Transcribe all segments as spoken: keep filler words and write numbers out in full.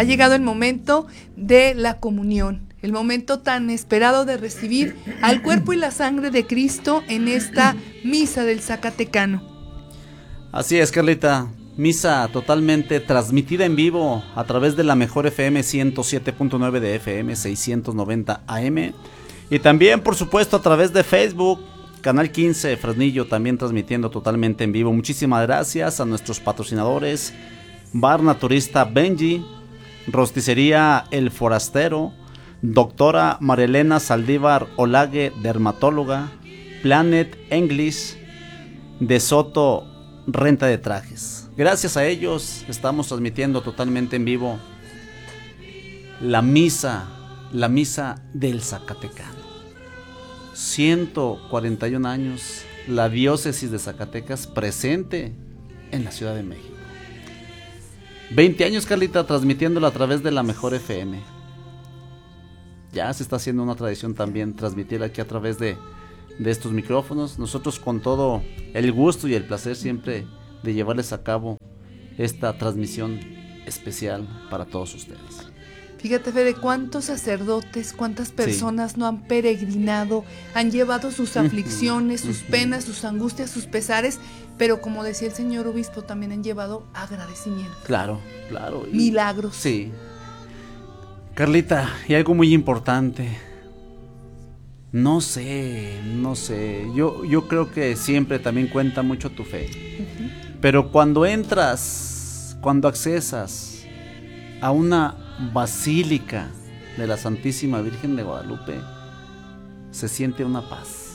Ha llegado el momento de la comunión, el momento tan esperado de recibir al cuerpo y la sangre de Cristo en esta misa del Zacatecano. Así es, Carlita, misa totalmente transmitida en vivo a través de la Mejor F M ciento siete punto nueve de F M, seiscientos noventa A M, y también, por supuesto, a través de Facebook, Canal quince, Fresnillo, también transmitiendo totalmente en vivo. Muchísimas gracias a nuestros patrocinadores, Bar Naturista Benji, Rosticería El Forastero, Doctora Marielena Saldívar Olague, dermatóloga, Planet English, De Soto Renta de Trajes. Gracias a ellos estamos transmitiendo totalmente en vivo la misa, la misa del Zacatecano. ciento cuarenta y un años, la diócesis de Zacatecas presente en la Ciudad de México. veinte años, Carlita, transmitiéndola a través de la Mejor F M. Ya se está haciendo una tradición también transmitir aquí a través de, de estos micrófonos. Nosotros con todo el gusto y el placer siempre de llevarles a cabo esta transmisión especial para todos ustedes. Fíjate, Fede, cuántos sacerdotes, cuántas personas sí. no han peregrinado, han llevado sus aflicciones, sus penas, sus angustias, sus pesares, pero como decía el señor obispo, también han llevado agradecimiento. Claro, claro. Y, milagros. Sí. Carlita, y algo muy importante. No sé, no sé. Yo, yo creo que siempre también cuenta mucho tu fe. Uh-huh. Pero cuando entras, cuando accesas a una basílica de la Santísima Virgen de Guadalupe, se siente una paz.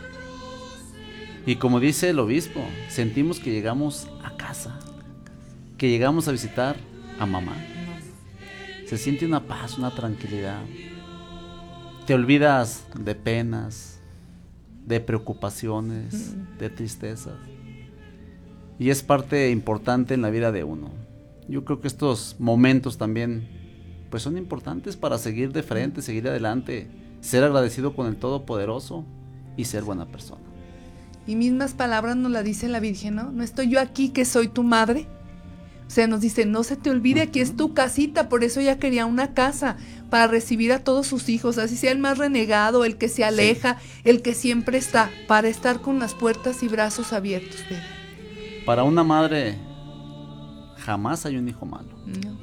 Y como dice el obispo, sentimos que llegamos a casa, que llegamos a visitar a mamá. Se siente una paz, una tranquilidad. Te olvidas de penas, de preocupaciones, de tristezas. Y es parte importante en la vida de uno. Yo creo que estos momentos también pues son importantes para seguir de frente, seguir adelante, ser agradecido con el Todopoderoso y ser buena persona. Y mismas palabras nos la dice la Virgen, ¿no? ¿No estoy yo aquí que soy tu madre? O sea, nos dice, no se te olvide, aquí es tu casita. Por eso ella quería una casa para recibir a todos sus hijos, así sea el más renegado, el que se aleja, sí. el que siempre está, para estar con las puertas y brazos abiertos. ¿Ve? Para una madre jamás hay un hijo malo. No.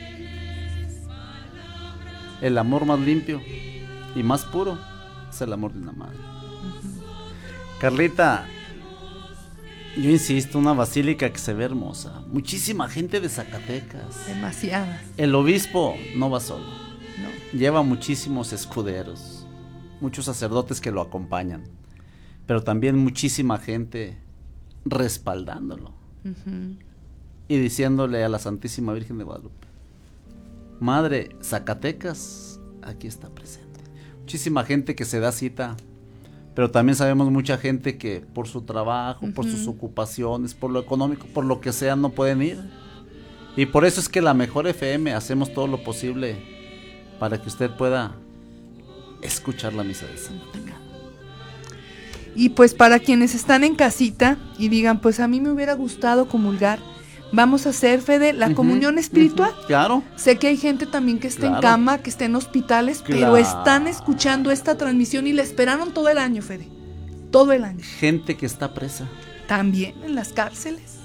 El amor más limpio y más puro es el amor de una madre. Uh-huh. Carlita, yo insisto, una basílica que se ve hermosa. Muchísima gente de Zacatecas. Demasiada. El obispo no va solo. No. Lleva muchísimos escuderos, muchos sacerdotes que lo acompañan, pero también muchísima gente respaldándolo. Uh-huh. Y diciéndole a la Santísima Virgen de Guadalupe, Madre, Zacatecas, aquí está presente. Muchísima gente que se da cita, pero también sabemos mucha gente que por su trabajo, uh-huh. por sus ocupaciones, por lo económico, por lo que sea, no pueden ir. Y por eso es que la Mejor F M hacemos todo lo posible para que usted pueda escuchar la misa de Zacatecas. Y pues para quienes están en casita y digan, pues a mí me hubiera gustado comulgar, vamos a hacer, Fede, la uh-huh, comunión espiritual. Uh-huh, claro. Sé que hay gente también que está claro. en cama, que está en hospitales, claro. pero están escuchando esta transmisión y la esperaron todo el año, Fede. Todo el año. Gente que está presa. También en las cárceles.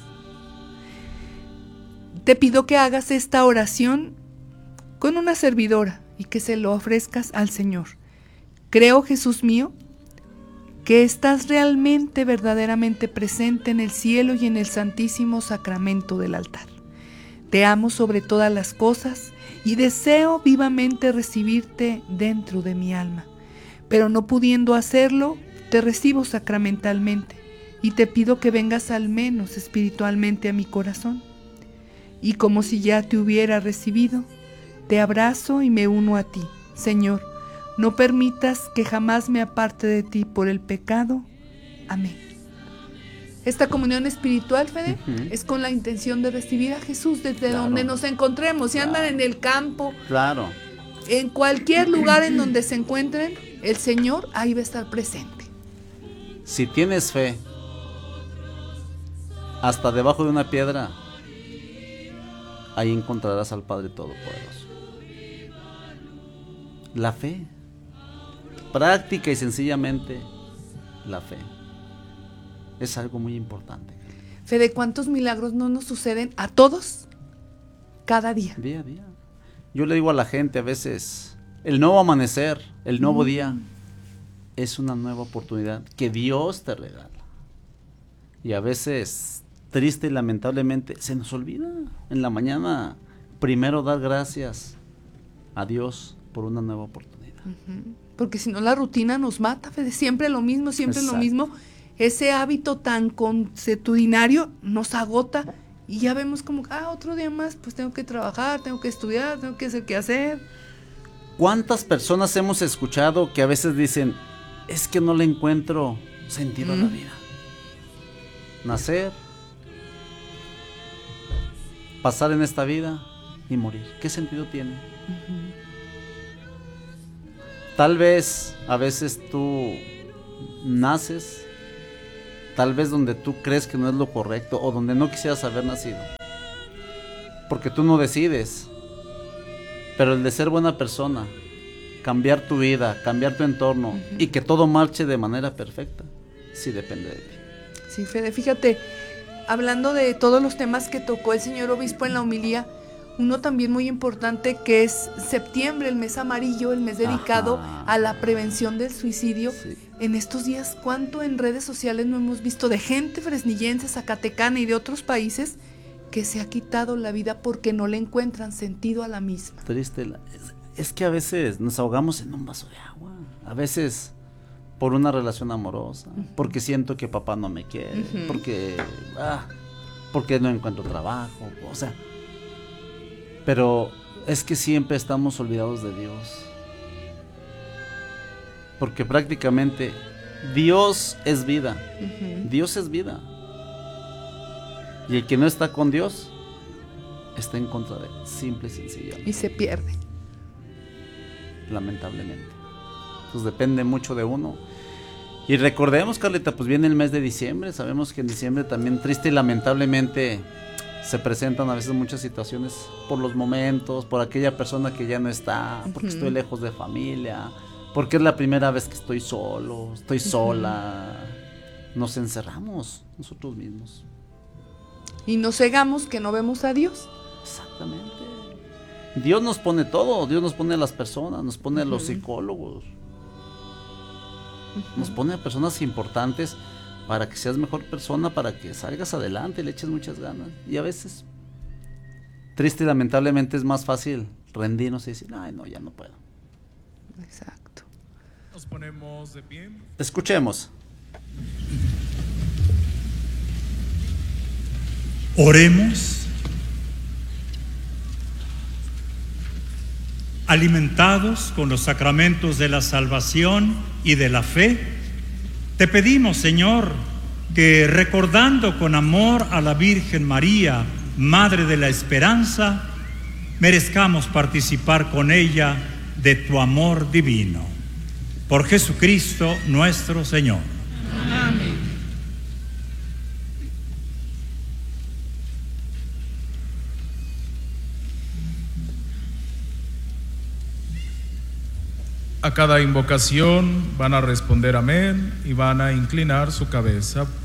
Te pido que hagas esta oración con una servidora y que se lo ofrezcas al Señor. Creo, Jesús mío, que estás realmente, verdaderamente presente en el cielo y en el santísimo sacramento del altar. Te amo sobre todas las cosas y deseo vivamente recibirte dentro de mi alma, pero no pudiendo hacerlo, te recibo sacramentalmente y te pido que vengas al menos espiritualmente a mi corazón. Y como si ya te hubiera recibido, te abrazo y me uno a ti, Señor. No permitas que jamás me aparte de ti por el pecado. Amén. Esta comunión espiritual, Fede, uh-huh. es con la intención de recibir a Jesús desde claro. donde nos encontremos. Si claro. andan en el campo, claro. en cualquier lugar en donde se encuentren, el Señor ahí va a estar presente. Si tienes fe, hasta debajo de una piedra, ahí encontrarás al Padre Todopoderoso. La fe, práctica y sencillamente la fe, es algo muy importante. Fede, ¿cuántos milagros no nos suceden a todos cada día? Día a día. Yo le digo a la gente a veces, el nuevo amanecer, el nuevo mm. día, es una nueva oportunidad que Dios te regala. Y a veces, triste y lamentablemente, se nos olvida en la mañana primero dar gracias a Dios por una nueva oportunidad. Uh-huh. Porque si no la rutina nos mata, Fede, siempre lo mismo, siempre Exacto. lo mismo. Ese hábito tan consuetudinario nos agota y ya vemos como, ah, otro día más, pues tengo que trabajar, tengo que estudiar, tengo que hacer qué hacer. ¿Cuántas personas hemos escuchado que a veces dicen, es que no le encuentro sentido mm. a la vida? Nacer, pasar en esta vida y morir. ¿Qué sentido tiene? Uh-huh. Tal vez a veces tú naces, tal vez donde tú crees que no es lo correcto o donde no quisieras haber nacido, porque tú no decides, pero el de ser buena persona, cambiar tu vida, cambiar tu entorno uh-huh. y que todo marche de manera perfecta, sí depende de ti. Sí, Fede, fíjate, hablando de todos los temas que tocó el señor obispo en la homilía, uno también muy importante que es septiembre, el mes amarillo, el mes dedicado Ajá. a la prevención del suicidio. Sí. En estos días, ¿cuánto en redes sociales no hemos visto de gente fresnillense, zacatecana y de otros países que se ha quitado la vida porque no le encuentran sentido a la misma? Triste, es, es que a veces nos ahogamos en un vaso de agua, a veces por una relación amorosa, uh-huh. porque siento que papá no me quiere, uh-huh. porque, ah, porque no encuentro trabajo, o sea, pero es que siempre estamos olvidados de Dios, porque prácticamente Dios es vida, uh-huh. Dios es vida, y el que no está con Dios está en contra de él, simple y sencillamente. Y se pierde. Lamentablemente. Entonces depende mucho de uno. Y recordemos, Carlita, pues viene el mes de diciembre, sabemos que en diciembre también triste y lamentablemente se presentan a veces muchas situaciones por los momentos, por aquella persona que ya no está, porque uh-huh. estoy lejos de familia, porque es la primera vez que estoy solo, estoy uh-huh. sola, nos encerramos nosotros mismos. Y nos cegamos que no vemos a Dios. Exactamente. Dios nos pone todo, Dios nos pone a las personas, nos pone uh-huh. a los psicólogos, uh-huh. nos pone a personas importantes para que seas mejor persona, para que salgas adelante, le eches muchas ganas. Y a veces, triste y lamentablemente, es más fácil rendirnos y decir, ay no, ya no puedo. Exacto. Nos ponemos de pie. Escuchemos. Oremos. Alimentados con los sacramentos de la salvación y de la fe, te pedimos, Señor, que recordando con amor a la Virgen María, Madre de la Esperanza, merezcamos participar con ella de tu amor divino. Por Jesucristo nuestro Señor. Amén. A cada invocación van a responder amén y van a inclinar su cabeza